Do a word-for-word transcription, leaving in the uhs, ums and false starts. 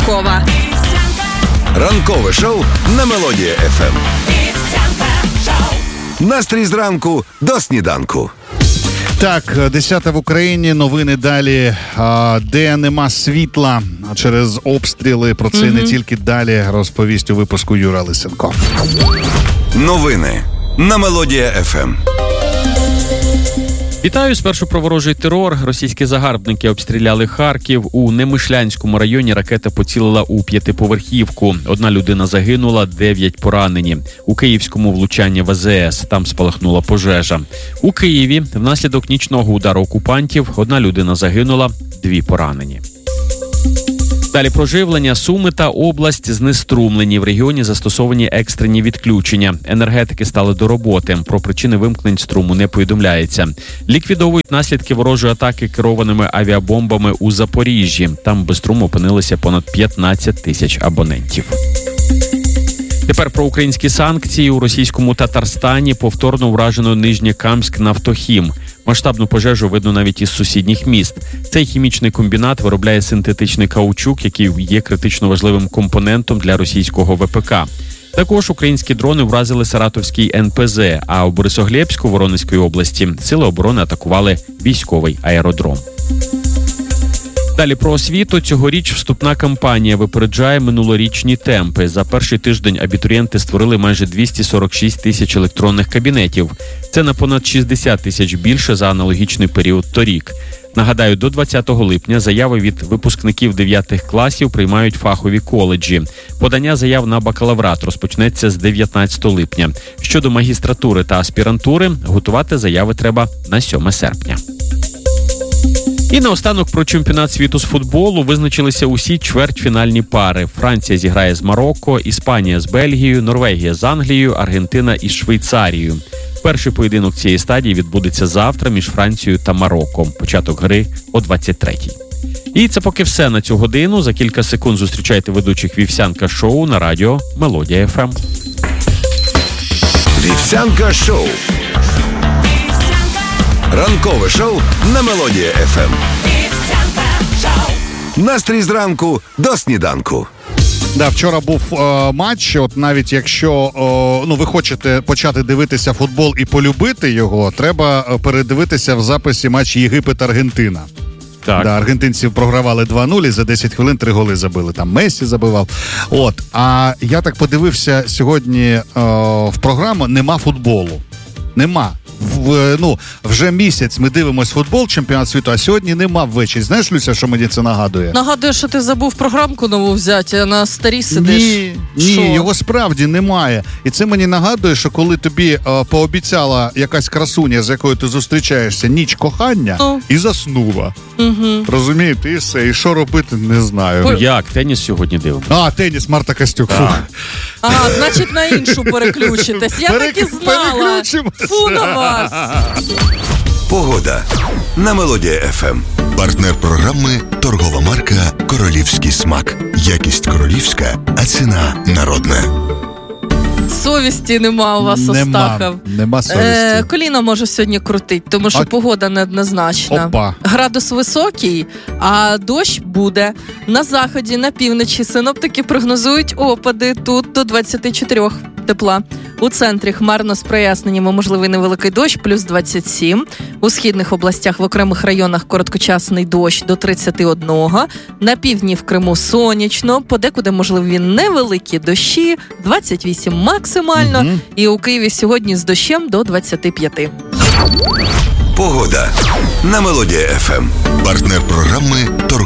ранкова. Ранкове шоу на Мелодія еф ем. Настрій зранку до сніданку. Так, десята в Україні, новини далі. А, де нема світла через обстріли, про це mm-hmm. не тільки далі розповість у випуску Юра Лисенко. Новини на Мелодія еф ем. Вітаю, спершу про ворожий терор. Російські загарбники обстріляли Харків. У Немишлянському районі ракета поцілила у п'ятиповерхівку. Одна людина загинула, дев'ять поранені. У Київському влучання в а зе ес. Там спалахнула пожежа. У Києві внаслідок нічного удару окупантів одна людина загинула, дві поранені. Далі про живлення. Суми та область знеструмлені. В регіоні застосовані екстрені відключення. Енергетики стали до роботи. Про причини вимкнень струму не повідомляється. Ліквідовують наслідки ворожої атаки керованими авіабомбами у Запоріжжі. Там без струму опинилися понад п'ятнадцять тисяч абонентів. Тепер про українські санкції. У російському Татарстані повторно вражено Нижнєкамськ Нафтохім. Масштабну пожежу видно навіть із сусідніх міст. Цей хімічний комбінат виробляє синтетичний каучук, який є критично важливим компонентом для російського ве пе ка. Також українські дрони вразили Саратовський ен пе зе, а у Борисоглебську Воронезької області сили оборони атакували військовий аеродром. Далі про освіту. Цьогоріч вступна кампанія випереджає минулорічні темпи. За перший тиждень абітурієнти створили майже двісті сорок шість тисяч електронних кабінетів. Це на понад шістдесят тисяч більше за аналогічний період торік. Нагадаю, до двадцятого липня заяви від випускників дев'ятих класів приймають фахові коледжі. Подання заяв на бакалаврат розпочнеться з дев'ятнадцятого липня. Щодо магістратури та аспірантури, готувати заяви треба на сьоме серпня. І наостанок про чемпіонат світу з футболу. Визначилися усі чвертьфінальні пари. Франція зіграє з Марокко, Іспанія з Бельгією, Норвегія з Англією, Аргентина із Швейцарією. Перший поєдинок цієї стадії відбудеться завтра між Францією та Марокко. Початок гри о двадцять третій. І це поки все на цю годину. За кілька секунд зустрічайте ведучих Вівсянка шоу на радіо Мелодія еф ем. Вівсянка шоу. Ранкове шоу на Мелодія еф ем. Настрій зранку до сніданку. Да, вчора був е, матч, от навіть якщо е, ну, ви хочете почати дивитися футбол і полюбити його, треба передивитися в записі матч Єгипет-Аргентина. Так. Да, аргентинці програвали два нуль і за десять хвилин три голи забили. Там Месі забивав. От, а я так подивився сьогодні е, в програму, нема футболу. Нема. В, ну, вже місяць ми дивимось футбол, чемпіонат світу, а сьогодні нема ввечері. Знаєш, Люся, що мені це нагадує? Нагадує, що ти забув програмку нову взяти, а на старій сидиш. Ні, ні, що? Його справді немає. І це мені нагадує, що коли тобі е, пообіцяла якась красуня, з якою ти зустрічаєшся, ніч кохання, ну. і заснула. Угу. Розумієте, і все. І що робити, не знаю. Ну, як? Теніс сьогодні дивимо. А, теніс, Марта Костюк. Ага, значить на іншу переключитесь. Я Перек... так і знала. Фу на вас. Погода на Мелодія еф ем. Партнер програми – торгова марка «Королівський смак». Якість королівська, а ціна народна. Совісті нема у вас, нема, Остахов. Нема совісті. Е, коліна може сьогодні крутить, тому що а... погода неоднозначна. Опа. Градус високий, а дощ буде. На заході, на півночі синоптики прогнозують опади. Тут до двадцять чотири тепла. У центрі хмарно з проясненнями можливий невеликий дощ, плюс двадцять сім. У східних областях в окремих районах короткочасний дощ до тридцять один. На півдні в Криму сонячно, подекуди можливі невеликі дощі, двадцять вісім максимально. Угу. І у Києві сьогодні з дощем до двадцять п'ять. Погода на Мелодія еф ем. Партнер програми «Торгова